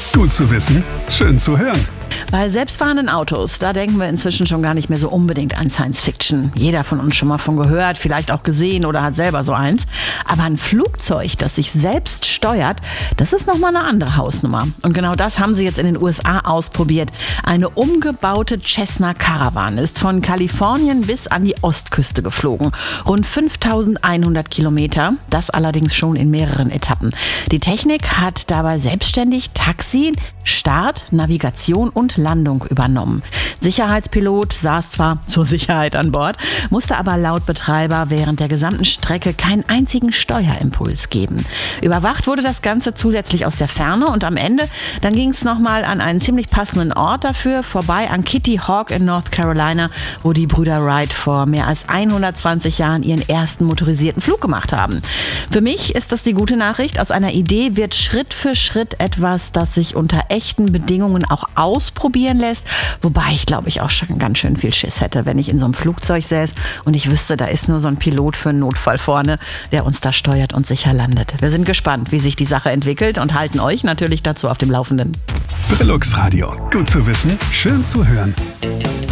Gut zu wissen, schön zu hören. Bei selbstfahrenden Autos, da denken wir inzwischen schon gar nicht mehr so unbedingt an Science-Fiction. Jeder von uns schon mal von gehört, vielleicht auch gesehen oder hat selber so eins. Aber ein Flugzeug, das sich selbst steuert, das ist nochmal eine andere Hausnummer. Und genau das haben sie jetzt in den USA ausprobiert. Eine umgebaute Cessna Caravan ist von Kalifornien bis an die Ostküste geflogen. Rund 5100 Kilometer, das allerdings schon in mehreren Etappen. Die Technik hat dabei selbstständig Taxi, Start, Navigation und Landung übernommen. Sicherheitspilot saß zwar zur Sicherheit an Bord, musste aber laut Betreiber während der gesamten Strecke keinen einzigen Steuerimpuls geben. Überwacht wurde das Ganze zusätzlich aus der Ferne und am Ende, dann ging es nochmal an einen ziemlich passenden Ort dafür, vorbei an Kitty Hawk in North Carolina, wo die Brüder Wright vor mehr als 120 Jahren ihren ersten motorisierten Flug gemacht haben. Für mich ist das die gute Nachricht. Aus einer Idee wird Schritt für Schritt etwas, das sich unter echten Bedingungen auch ausprobieren lässt. Wobei ich glaube, ich auch schon ganz schön viel Schiss hätte, wenn ich in so einem Flugzeug säß und ich wüsste, da ist nur so ein Pilot für einen Notfall vorne, der uns da steuert und sicher landet. Wir sind gespannt, wie sich die Sache entwickelt und halten euch natürlich dazu auf dem Laufenden. Brillux Radio. Gut zu wissen, schön zu hören.